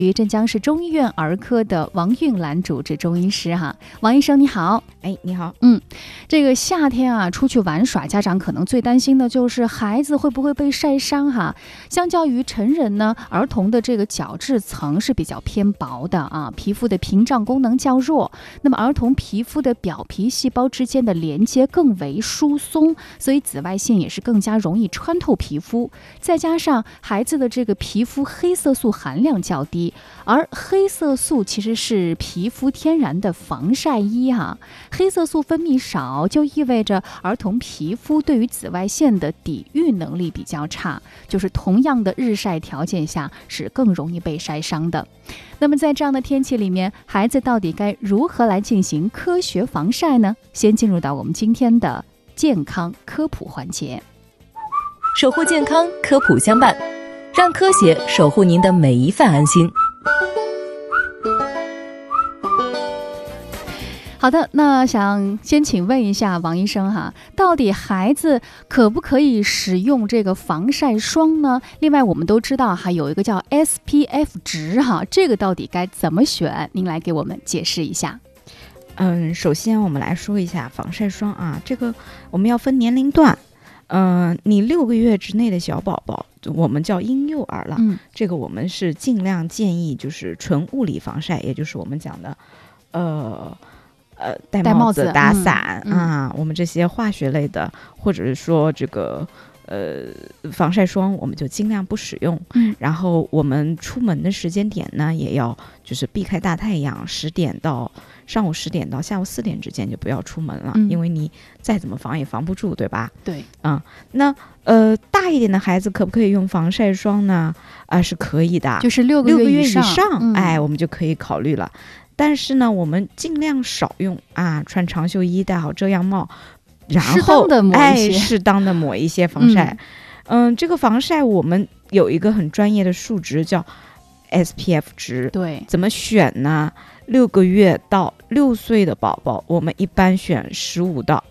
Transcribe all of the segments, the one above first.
于镇江市中医院儿科的王韵兰主治中医师哈，王医生你好。 你好。 这个夏天啊，出去玩耍，家长可能最担心的就是孩子会不会被晒伤哈。相较于成人呢，儿童的这个角质层是比较偏薄的啊，皮肤的屏障功能较弱。那么儿童皮肤的表皮细胞之间的连接更为疏松，所以紫外线也是更加容易穿透皮肤。再加上孩子的这个皮肤黑色素含量较低，而黑色素其实是皮肤天然的防晒衣哈。黑色素分泌少，就意味着儿童皮肤对于紫外线的抵御能力比较差，就是同样的日晒条件下是更容易被晒伤的。那么在这样的天气里面，孩子到底该如何来进行科学防晒呢？先进入到我们今天的健康科普环节。 守护健康，科普相伴，让科学守护您的每一份安心。 好的，那想先请问一下王医生哈，到底孩子可不可以使用这个防晒霜呢？另外我们都知道还有一个叫 SPF 值哈，这个到底该怎么选？您来给我们解释一下。 首先我们来说一下防晒霜啊，这个我们要分年龄段。你6个月之内的小宝宝，我们叫婴幼儿了，这个我们是尽量建议就是纯物理防晒，也就是我们讲的戴帽子、打伞我们这些化学类的，或者是说这个防晒霜我们就尽量不使用。然后我们出门的时间点呢，也要就是避开大太阳，上午10点到下午4点之间就不要出门了，因为你再怎么防也防不住，对吧？ 对。 那大一点的孩子可不可以用防晒霜呢？是可以的， 就是6个月以上， 我们就可以考虑了。但是呢，我们尽量少用穿长袖衣，戴好遮阳帽，然后适当的抹一些防晒。这个防晒我们有一个很专业的数值叫 SPF 值。对，怎么选呢？6个月到6岁的宝宝，我们一般选15到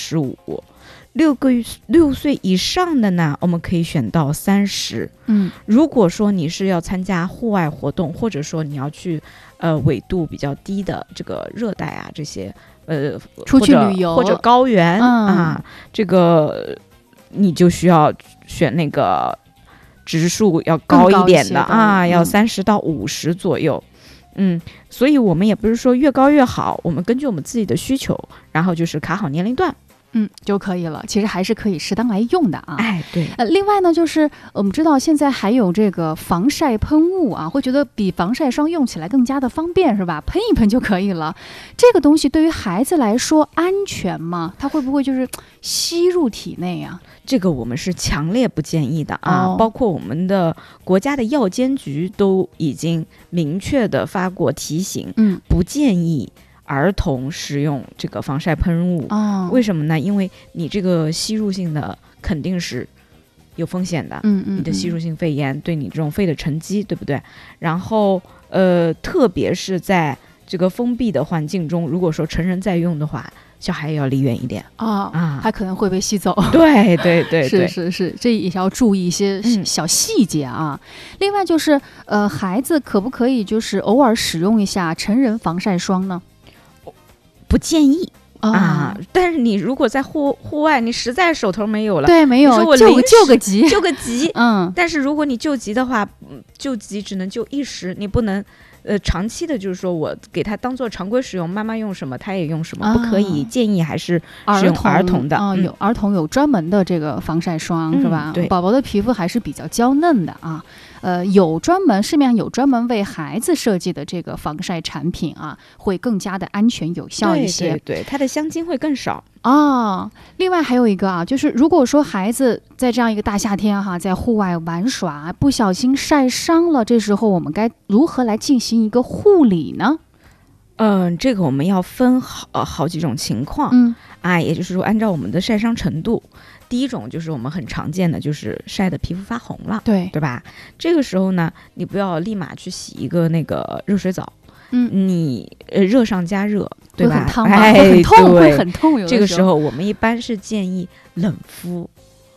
25。6岁以上的呢，我们可以选到30。如果说你是要参加户外活动，或者说你要去纬度比较低的这个热带啊，这些出去旅游或者高原这个你就需要选那个指数要高一点的要30到50左右。所以我们也不是说越高越好，我们根据我们自己的需求，然后就是卡好年龄段就可以了。其实还是可以适当来用的啊。 对。 另外呢，就是我们知道现在还有这个防晒喷雾啊，会觉得比防晒霜用起来更加的方便，是吧？喷一喷就可以了。这个东西对于孩子来说安全吗？它会不会就是吸入体内啊？ 这个我们是强烈不建议的包括我们的国家的药监局都已经明确的发过提醒，不建议儿童使用这个防晒喷雾。为什么呢？因为你这个吸入性的肯定是有风险的，你的吸入性肺炎对你这种肺的沉积，对不对？然后特别是在这个封闭的环境中，如果说成人在用的话，小孩也要离远一点他可能会被吸走。 对， 是，这也要注意一些小细节啊。另外就是孩子可不可以就是偶尔使用一下成人防晒霜呢？ 不建议但是你如果在户外，你实在手头没有了， 对，没有， 我救个急， 但是如果你救急的话，救急只能救一时，你不能长期的，就是说我给他当做常规使用，妈妈用什么他也用什么，不可以。建议还是使用儿童的有儿童有专门的这个防晒霜，是吧？对，宝宝的皮肤还是比较娇嫩的市面上有专门为孩子设计的这个防晒产品会更加的安全有效一些。 对，它的香精会更少另外还有一个就是如果说孩子在这样一个大夏天在户外玩耍，不小心晒伤了，这时候我们该如何来进行一个护理呢？ 这个我们要分好几种情况也就是说按照我们的晒伤程度。第一种就是我们很常见的，就是晒的皮肤发红了，对吧？这个时候呢，你不要立马去洗一个那个热水澡，你热上加热，对吧？ 会很痛，会很痛。 这个时候我们一般是建议冷敷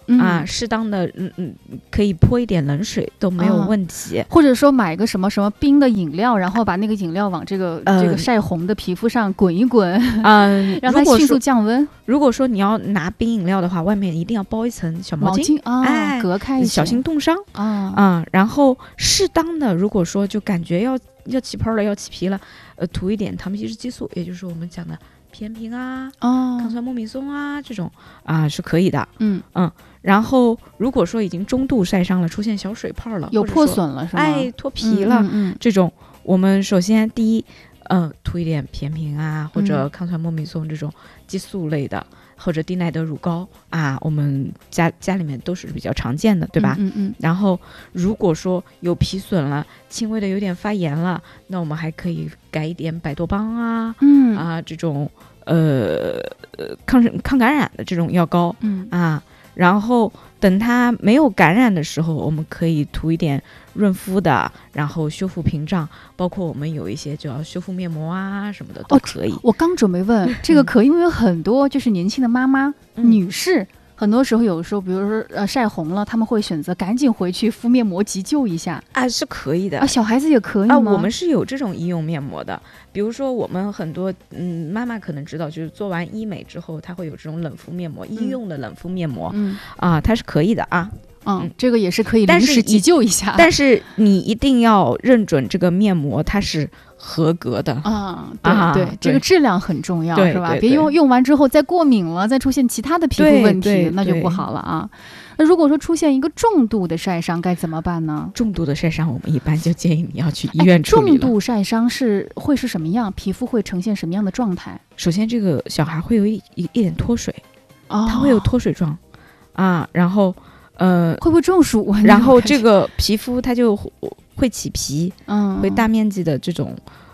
适当的可以泼一点冷水都没有问题， 或者说买个什么冰的饮料，然后把那个饮料往这个晒红的皮肤上滚一滚，让它迅速降温。 如果说你要拿冰饮料的话，外面一定要包一层小毛巾隔开一些， 小心冻伤然后适当的，如果说就感觉要起泡了，要起皮了，涂一点糖皮质激素，也就是我们讲的皮炎平抗酸莫米松这种是可以的。然后如果说已经中度晒伤了，出现小水泡了， 有破损了是吗？ 脱皮了，这种我们首先第一涂一点皮炎平或者抗酸莫米松这种激素类的，或者低耐德乳膏我们家里面都是比较常见的，对吧？然后如果说有皮损了，轻微的有点发炎了，那我们还可以改一点百多邦这种抗感染的这种药膏然后等它没有感染的时候，我们可以涂一点润肤的，然后修复屏障，包括我们有一些就要修复面膜什么的都可以。 我刚准备问这个可以，因为有很多就是年轻的妈妈、女士，很多时候有时候比如说晒红了，他们会选择赶紧回去敷面膜急救一下是可以的小孩子也可以吗？ 我们是有这种医用面膜的，比如说我们很多妈妈可能知道，就是做完医美之后，它会有这种冷敷面膜，医用的冷敷面膜它是可以的这个也是可以临时急救一下， 但是你一定要认准这个面膜它是合格的对，这个质量很重要，是吧？别用完之后再过敏了，再出现其他的皮肤问题，那就不好了那如果说出现一个重度的晒伤该怎么办呢？ 重度的晒伤我们一般就建议你要去医院处理了。 重度晒伤会是什么样？皮肤会呈现什么样的状态？ 首先这个小孩会有一点脱水它会有脱水状然后会不会中暑然后这个皮肤它就会起皮会大面积的这种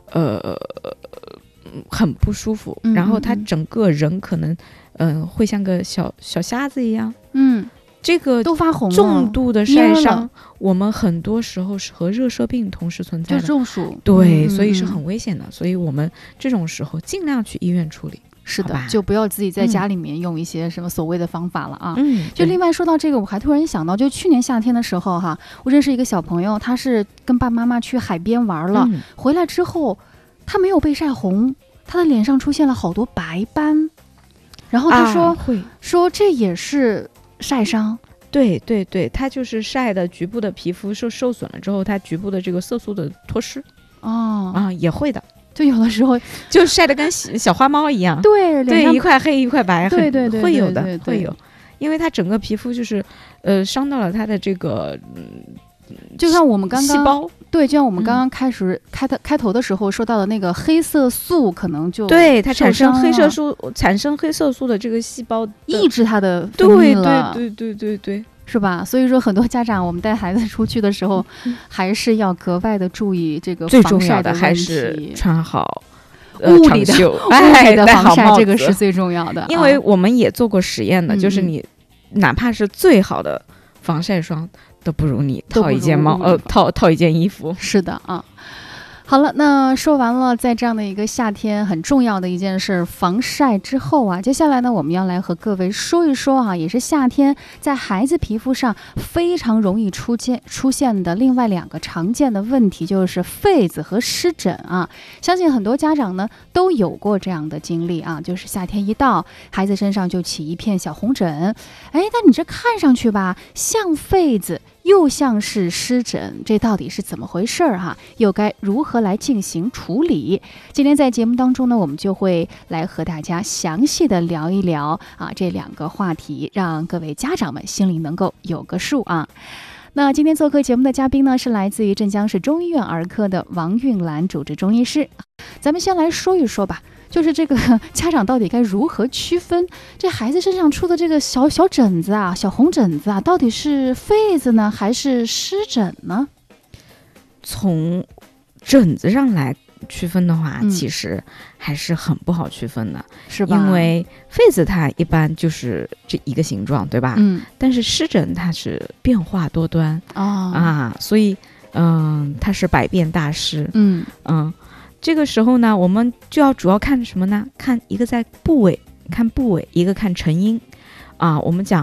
很不舒服然后他整个人可能会像个小瞎子一样这个都发红了。 重度的晒伤我们很多时候是和热射病同时存在的， 就中暑对所以是很危险的所以我们这种时候尽量去医院处理。 是的，就不要自己在家里面用一些什么所谓的方法了就另外说到这个，我还突然想到，就去年夏天的时候我认识一个小朋友，他是跟爸爸妈妈去海边玩了回来之后他没有被晒红，他的脸上出现了好多白斑，然后他说这也是晒伤。 对，它就是晒的局部的皮肤受损了之后，它局部的这个色素的脱失也会的， 就有的时候就晒得跟小花猫一样，对，一块黑一块白， 对， 会有的，会有，因为它整个皮肤就是伤到了它的这个就像我们刚刚细胞， 对，就像我们刚刚开头的时候说到的那个黑色素，可能就对它产生黑色素的这个细胞抑制它的分泌了， 对， 是吧？所以说很多家长，我们带孩子出去的时候，还是要格外的注意这个防晒的问题， 还是穿好物理的防晒，这个是最重要的。 因为我们也做过实验的，就是你哪怕是最好的防晒霜，都不如你套一件套一件衣服。 是的好了，那说完了在这样的一个夏天很重要的一件事防晒之后接下来呢，我们要来和各位说一说也是夏天在孩子皮肤上非常容易出现的另外2个常见的问题，就是痱子和湿疹相信很多家长呢都有过这样的经历就是夏天一到，孩子身上就起一片小红疹，但你这看上去吧，像痱子又像是湿疹，这到底是怎么回事又该如何来进行处理？今天在节目当中呢，我们就会来和大家详细的聊一聊这2个话题，让各位家长们心里能够有个数那今天做客节目的嘉宾呢，是来自于镇江市中医院儿科的王韵兰主治中医师。咱们先来说一说吧，就是这个家长到底该如何区分这孩子身上出的这个小疹子小红疹子到底是痱子呢，还是湿疹呢？ 从疹子上来区分的话，其实还是很不好区分的， 是吧？ 因为痱子它一般就是这一个形状，对吧？但是湿疹它是变化多端所以它是百变大师。这个时候呢，我们就要主要看什么呢？看一个在部位，一个看成因我们讲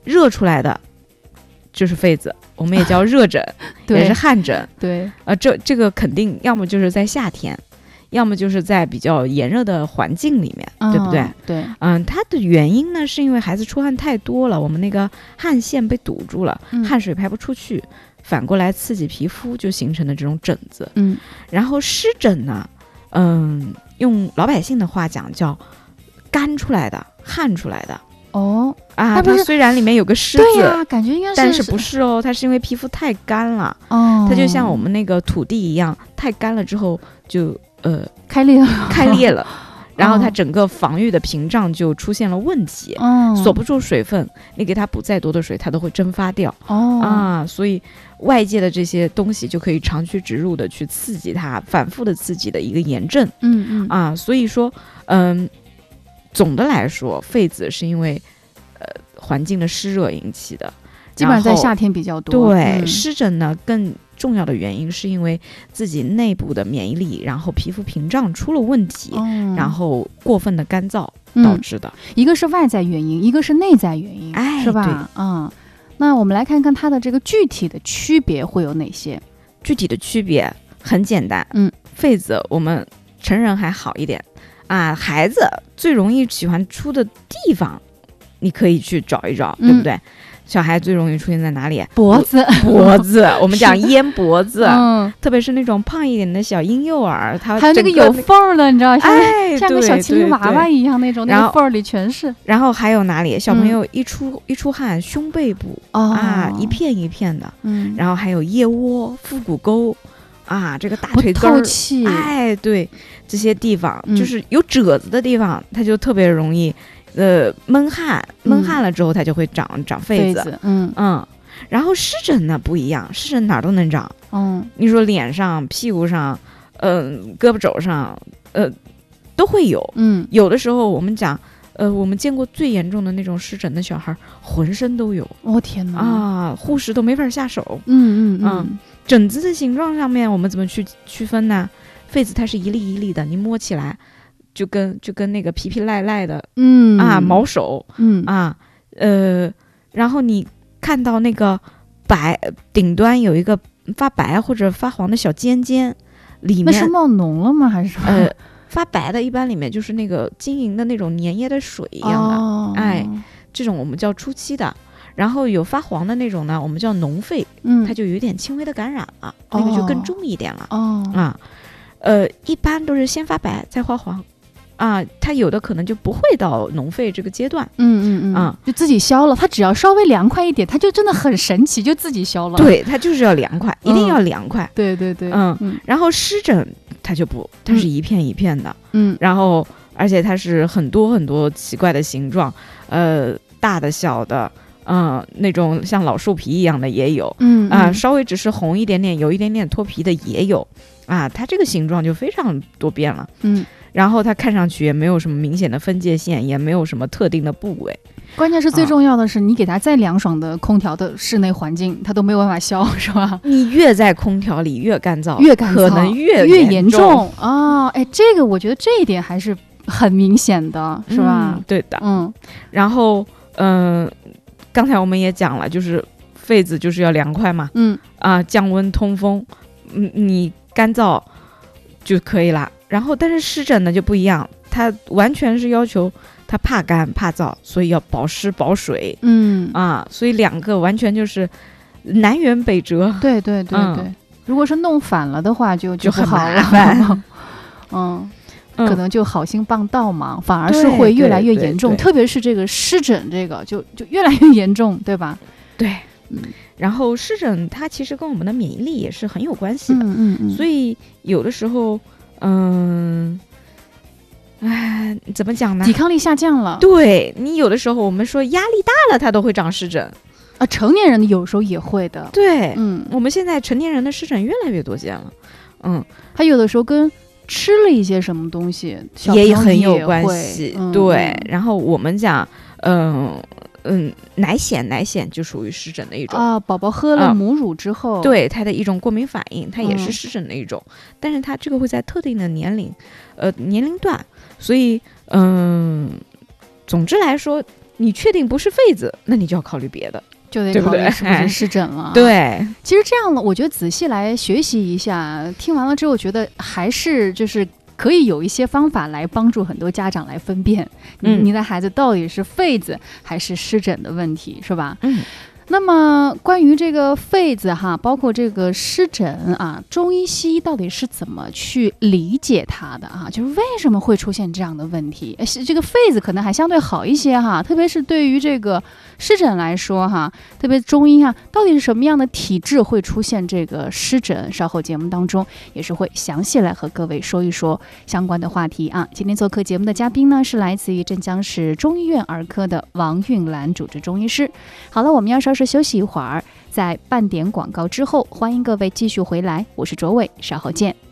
热出来的就是痱子，我们也叫热疹也是汗疹。 对， 这个肯定要么就是在夏天，要么就是在比较炎热的环境里面，对不对？ 对， 它的原因呢，是因为孩子出汗太多了，我们那个汗腺被堵住了，汗水排不出去，反过来刺激皮肤，就形成的这种疹子。然后湿疹呢，用老百姓的话讲叫干出来的、汗出来的。它虽然里面有个湿字， 对呀，感觉应该是， 但是不是哦？它是因为皮肤太干了，它就像我们那个土地一样，太干了之后就开裂了， 然后它整个防御的屏障就出现了问题，锁不住水分，你给它补再多的水，它都会蒸发掉。所以外界的这些东西就可以长驱直入的去刺激它，反复的刺激的一个炎症。所以说，总的来说，痱子是因为环境的湿热引起的， 基本上在夏天比较多。 对，湿疹呢更重要的原因是因为自己内部的免疫力，然后皮肤屏障出了问题，然后过分的干燥导致的。 一个是外在原因，一个是内在原因，是吧？那我们来看看它的这个具体的区别会有哪些？ 具体的区别很简单，痱子我们成人还好一点孩子最容易喜欢出的地方，你可以去找一找，对不对？小孩最容易出现在哪里？ 脖子， 我们讲咽脖子，特别是那种胖一点的小婴幼儿，他还有那个有缝儿的，你知道，像个小青娃娃一样那种，那个缝儿里全是。 然后还有哪里？小朋友一出汗，胸背部一片一片的，然后还有腋窝、腹股沟这个大腿根儿，对，这些地方就是有褶子的地方，它就特别容易。闷汗了之后，它就会长痱子。然后湿疹呢不一样，湿疹哪儿都能长。你说脸上、屁股上，胳膊肘上，都会有。有的时候我们讲，我们见过最严重的那种湿疹的小孩，浑身都有。 天哪！ 护士都没法下手。疹子的形状上面我们怎么去区分呢？痱子它是一粒一粒的，你摸起来。就跟那个皮皮赖赖的，毛手，然后你看到那个顶端有一个发白或者发黄的小尖尖，里面那是冒脓了吗？还是发白的，一般里面就是那个晶莹的那种粘液的水一样的，这种我们叫初期的。然后有发黄的那种呢，我们叫脓痱，它就有点轻微的感染了，那个就更重一点了。一般都是先发白再发黄。它有的可能就不会到脓痱这个阶段， 就自己消了。它只要稍微凉快一点，它就真的很神奇，就自己消了。 对，它就是要凉快，一定要凉快。 对， 然后湿疹它就不，它是一片一片的，然后而且它是很多很多奇怪的形状，大的、小的，那种像老树皮一样的也有，稍微只是红一点点，有一点点脱皮的也有，它这个形状就非常多变了，然后它看上去也没有什么明显的分界线，也没有什么特定的部位。 关键是最重要的是，你给它再凉爽的空调的室内环境，它都没有办法消，是吧？ 你越在空调里越干燥，可能越严重这个我觉得这一点还是很明显的，是吧？ 对的，然后刚才我们也讲了，就是痱子就是要凉快嘛，降温通风，你干燥就可以了。然后但是湿疹呢就不一样，它完全是要求它怕干怕燥，所以要保湿保水，所以两个完全就是南辕北辙。 对，如果是弄反了的话就很好麻烦。 可能就好心帮倒忙，反而是会越来越严重，特别是这个湿疹，这个就越来越严重，对吧？ 对，然后湿疹它其实跟我们的免疫力也是很有关系的，所以有的时候怎么讲呢？ 抵抗力下降了。 对，你有的时候我们说压力大了，它都会长湿疹成年人有时候也会的。 对，我们现在成年人的湿疹越来越多见了。 他有的时候跟吃了一些什么东西也很有关系。对，然后我们讲奶癣就属于湿疹的一种宝宝喝了母乳之后， 对它的一种过敏反应，它也是湿疹的一种，但是它这个会在特定的年龄段，所以总之来说， 你确定不是痱子，那你就要考虑别的， 就得考虑是不是湿疹了。 对， 其实这样我觉得仔细来学习一下，听完了之后，我觉得还是就是可以有一些方法来帮助很多家长来分辨你的孩子到底是痱子还是湿疹的问题，是吧？那么关于这个痱子哈，包括这个湿疹啊，中医西医到底是怎么去理解它的啊？就是为什么会出现这样的问题？这个痱子可能还相对好一些哈，特别是对于这个湿疹来说哈，特别中医哈，到底是什么样的体质会出现这个湿疹？稍后节目当中也是会详细来和各位说一说相关的话题啊。今天做客节目的嘉宾呢，是来自于镇江市中医院儿科的王韵兰主治中医师。好了，我们要稍事休息一会儿，在半点广告之后，欢迎各位继续回来，我是卓伟，稍后见。